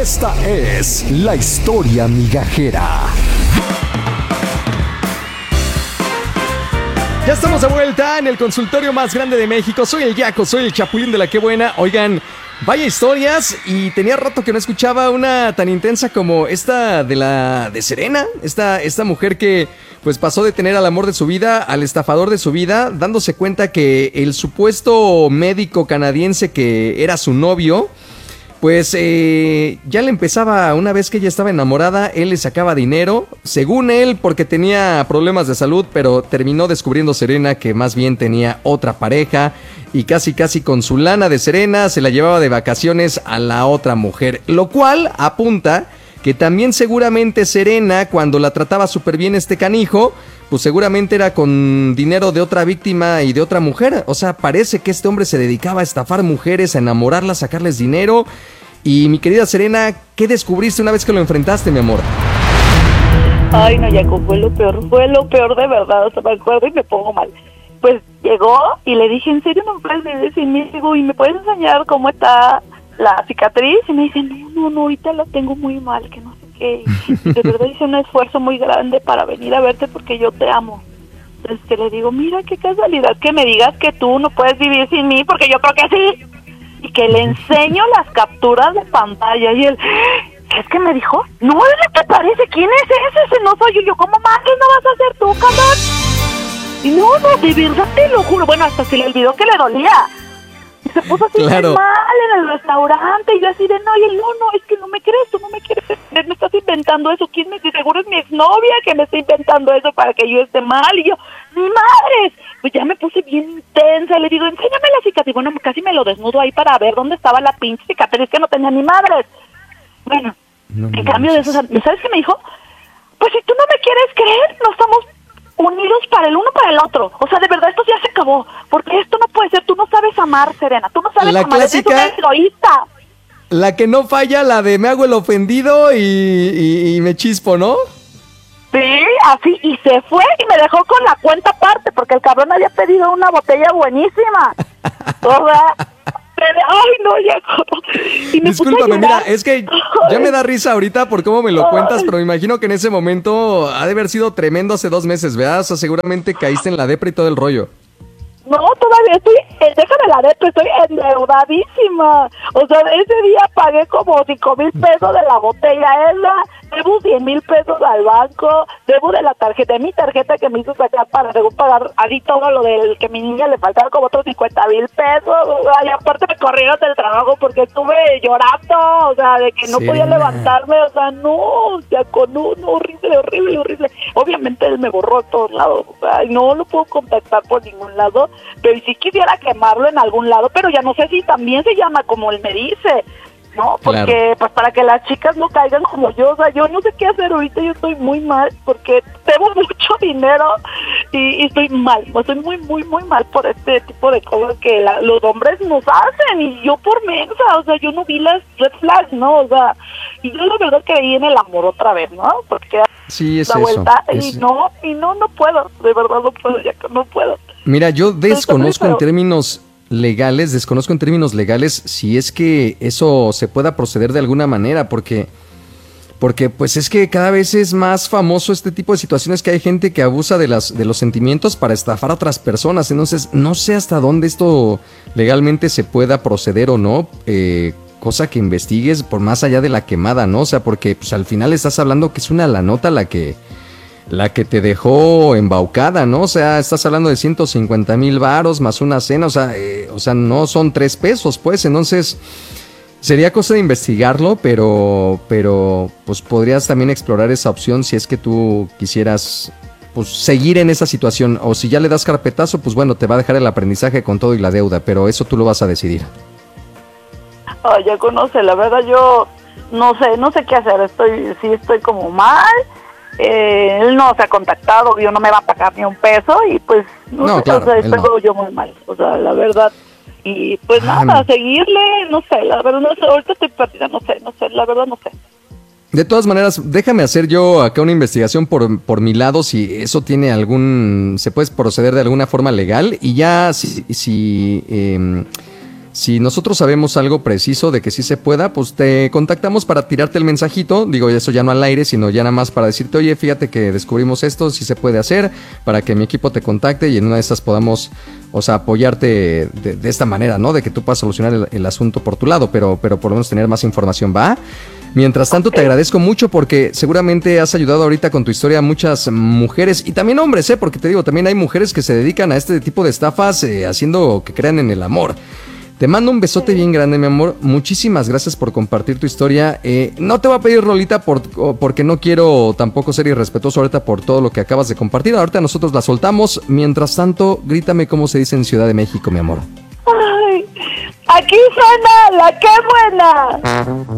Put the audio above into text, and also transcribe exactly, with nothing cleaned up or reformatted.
Esta es la historia migajera. Ya estamos de vuelta en el consultorio más grande de México. Soy el Yaco, soy el Chapulín de la que buena. Oigan, vaya historias, y tenía rato que no escuchaba una tan intensa como esta de la de Serena, esta, esta mujer que pues pasó de tener al amor de su vida al estafador de su vida, dándose cuenta que el supuesto médico canadiense que era su novio, pues eh, ya le empezaba, una vez que ella estaba enamorada, él le sacaba dinero, según él, porque tenía problemas de salud, pero terminó descubriendo Serena que más bien tenía otra pareja, y casi casi con su lana de Serena se la llevaba de vacaciones a la otra mujer, lo cual apunta que también seguramente Serena, cuando la trataba súper bien este canijo, pues seguramente era con dinero de otra víctima y de otra mujer. O sea, parece que este hombre se dedicaba a estafar mujeres, a enamorarlas, a sacarles dinero. Y mi querida Serena, ¿qué descubriste una vez que lo enfrentaste, mi amor? Ay, no, Jacob, fue lo peor, fue lo peor de verdad, o sea, me acuerdo y me pongo mal. Pues llegó y le dije, ¿en serio no me puedes vivir sin mí? Digo, ¿y me puedes enseñar cómo está la cicatriz? Y me dice, no, no, no, ahorita la tengo muy mal, que no sé qué. Y de verdad hice un esfuerzo muy grande para venir a verte porque yo te amo. Entonces que le digo, mira qué casualidad que me digas que tú no puedes vivir sin mí, porque yo creo que sí. Y que le enseño las capturas de pantalla y él, ¿qué es que me dijo? No, ¿no te parece? ¿Quién es ese? Ese no soy yo. Yo, ¿cómo más que no vas a ser tú, cabrón? Y no, no, de verdad te lo juro. Bueno, hasta se le olvidó que le dolía. Y se puso así claro. mal en el restaurante. Y yo así de, no, y él, no, no, es que no me crees, tú no me quieres. Me estás inventando eso. ¿Quién me dice? Seguro es mi exnovia que me está inventando eso para que yo esté mal. Y yo, ¡mi madre! Pues ya me puse bien intensa. Le digo, enséñame la cicatriz. Bueno, casi me lo desnudo ahí para ver dónde estaba la pinche cicatriz que no tenía ni madres. Bueno, no, en no, cambio no, de eso, ¿sabes qué me dijo? Pues si tú no me quieres creer, no estamos unidos para el uno para el otro. O sea, de verdad, esto ya se acabó. Porque esto no puede ser. Tú no sabes amar, Serena. Tú no sabes la amar. Clásica, eres una egoísta. La que no falla, la de me hago el ofendido y, y, y me chispo, ¿no? Sí, así, y se fue y me dejó con la cuenta aparte, porque el cabrón había pedido una botella buenísima. O sea, ay, no, ya. Y me Discúlpame, mira, es que ya me da risa ahorita por cómo me lo cuentas, pero me imagino que en ese momento ha de haber sido tremendo hace dos meses, ¿verdad? O sea, seguramente caíste en la depre y todo el rollo. No, todavía estoy, eh, déjame la depre, estoy endeudadísima. O sea, ese día pagué como cinco mil pesos de la botella esa, debo cien mil pesos al banco, debo de la tarjeta, de mi tarjeta que me hizo sacar para según pagar así todo lo del que a mi niña le faltaba como otros cincuenta mil pesos. Y aparte me corrieron del trabajo porque estuve llorando, o sea, de que no sí, podía levantarme, o sea, no, o sea, con un horrible, horrible, horrible. Obviamente él me borró de todos lados, o sea, y no lo puedo contactar por ningún lado. Pero sí quisiera quemarlo en algún lado, pero ya no sé si también se llama como él me dice, ¿no? Porque, claro, pues para que las chicas no caigan como yo, o sea, yo no sé qué hacer ahorita, yo estoy muy mal, porque tengo mucho dinero y, y estoy mal, estoy muy, muy, muy mal por este tipo de cosas que la, los hombres nos hacen, y yo por mensa, o sea, yo no vi las red flags, ¿no? O sea, y yo la verdad creí en el amor otra vez, ¿no? Porque sí, es la vuelta, eso, y es... no, y no, no puedo, de verdad no puedo, ya que no puedo. Mira, yo desconozco en términos legales, desconozco en términos legales si es que eso se pueda proceder de alguna manera, porque, porque pues es que cada vez es más famoso este tipo de situaciones que hay gente que abusa de las de los sentimientos para estafar a otras personas, entonces no sé hasta dónde esto legalmente se pueda proceder o no, eh, cosa que investigues por más allá de la quemada, ¿no? O sea, porque pues al final estás hablando que es una la nota la que... la que te dejó embaucada, ¿no? O sea, estás hablando de ciento cincuenta mil varos más una cena, o sea, eh, o sea, no son tres pesos, pues, entonces sería cosa de investigarlo, pero, pero, pues podrías también explorar esa opción si es que tú quisieras, pues, seguir en esa situación, o si ya le das carpetazo, pues bueno, te va a dejar el aprendizaje con todo y la deuda, pero eso tú lo vas a decidir. Oh, ya conoce, la verdad yo no sé, no sé qué hacer, estoy, sí estoy como mal. Eh, él no se ha contactado, yo no me va a pagar ni un peso y pues no, no sé, claro, o sea, estoy no. yo muy mal, o sea, la verdad, y pues ah, nada, no. seguirle, no sé, la verdad no sé, ahorita estoy perdida, no sé, no sé, la verdad no sé. De todas maneras, déjame hacer yo acá una investigación por, por mi lado, si eso tiene algún, se puede proceder de alguna forma legal, y ya si, si eh, Si nosotros sabemos algo preciso de que sí se pueda, pues te contactamos para tirarte el mensajito. Digo, eso ya no al aire, sino ya nada más para decirte, oye, fíjate que descubrimos esto, sí se puede hacer, para que mi equipo te contacte y en una de esas podamos, o sea, apoyarte de, de esta manera, ¿no? De que tú puedas solucionar el, el asunto por tu lado, pero, pero por lo menos tener más información, ¿va? Mientras tanto, te agradezco mucho porque seguramente has ayudado ahorita con tu historia a muchas mujeres y también hombres, ¿eh? Porque te digo, también hay mujeres que se dedican a este tipo de estafas eh, haciendo que crean en el amor. Te mando un besote bien grande, mi amor. Muchísimas gracias por compartir tu historia. Eh, no te voy a pedir rolita por, porque no quiero tampoco ser irrespetuoso ahorita por todo lo que acabas de compartir. Ahorita nosotros la soltamos. Mientras tanto, grítame cómo se dice en Ciudad de México, mi amor. Ay, aquí suena la que buena.